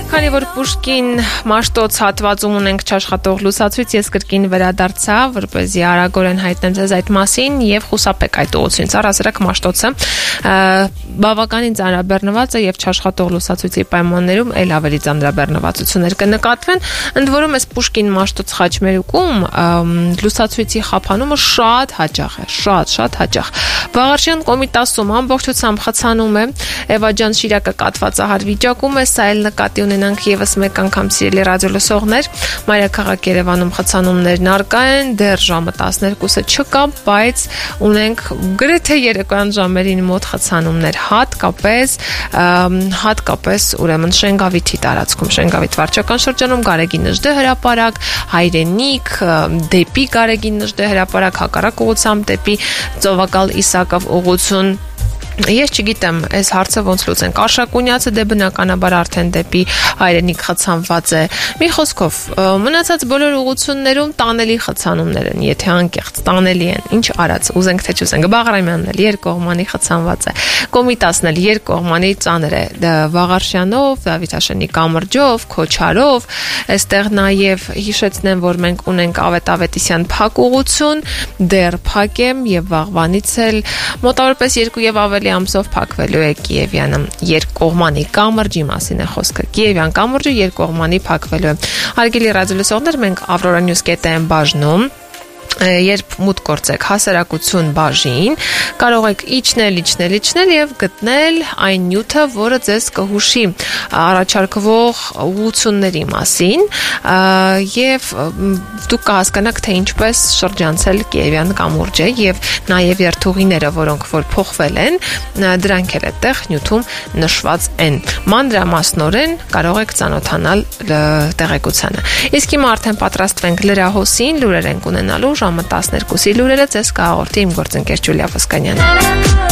Քանի որ Պուշկին Մաշտոց հատվածում ունենք չաշխատող լուսացույց, ես կրկին վերադարձա, որպեսզի արագորեն հայտնեմ ձեզ այդ մասին եւ խուսափեք այդ ուղղությունից։ Առասարակ Մաշտոցը բավականին ծանրաբեռնված է եւ չաշխատող լուսացույցի պայմաններում ել ավելի ծանրաբեռնվածություններ կնկատվեն։ Ընդ որում այս Պուշկին Մաշտոց խաչմերուկում լուսացույցի խափանումը շատ հաճախ է, շատ հաճախ։ Վաղարշյան Կոմիտասում ամբողջությամբ խցանում է, Էվա ջան Շիրակը կատվածահար վիճակում է, սա էլ նկատի ունենանք եւս մեկ անգամ սիրելի ռադիոլսողներ, Մայրաքաղաք Երևանում խցանումներն առկա են, դեռ ժամը 12-ը չկա, բայց ունենք գրեթե երեկոյան ժամերին մոտ խցանումներ, հատկապես ուրեմն Շենգավիթի տարածքում, Շենգավիթ վարչական շրջանում, Գարեգին Նժդե հրապարակ, Հայրենիք, դեպի Գարեգին Նժդե հրապարակ, հակառակ ուղղությամբ դեպի Ծովակալ Իսակով ուղղություն։ Ես չգիտեմ, այս հարցը ոնց լուծենք։ Արշակունյացը դե բնականաբար արդեն դեպի Հայրենիք խցանված է։ Մի խոսքով, մնացած բոլոր ուղղություններում տանելի խցանումներ են, եթե անկեղծ տանելի են։ Ինչ արած, ուզենք թե չուզենք։ Բաղրամյանն էլ երկկողմանի խցանված է։ Կոմիտասն էլ երկկողմանի ծանր է։ Վաղարշյանով, Դավիթաշենի կամրջով, Քոչարով, այստեղ նաև հիշեցնեմ, որ մենք ունենք Ավետ Ավետիսյան փակ ուղղություն, դեռ փակ եմ եւ վաղվանից էլ մոտավորապես 2 եւ ավելի ամսով փակվելու է Կիևյանը երկկողմանի կամրջի մասին է խոսքը։ Կիևյան կամրջը երկկողմանի փակվելու է։ Հարգելի ռադիոլսողներ, մենք Aurora-News.am բաժնում երբ մուտք գործեք հասարակություն բաժին, կարող եք իջնել եւ գտնել այն նյութը, որը ձեզ կհուշի առաջարկվող ուղղությունների մասին եւ դուք կհասկանաք, թե ինչպես շրջանցել Կիևյան կամուրջը եւ նաեւ երթուղիները, որոնք որ փոխվել են, դրանք էլ այդտեղ նյութում նշված են։ Մանրամասնորեն կարող եք ծանոթանալ տեղեկությանը։ Իսկ հիմա արդեն պատրաստվենք լրահոսին, լուրեր ենք ունենալու ժամը 12-ի լուրերը ձեզ կհաղորդի իմ գործընկեր Ջուլիա Ոսկանյանը։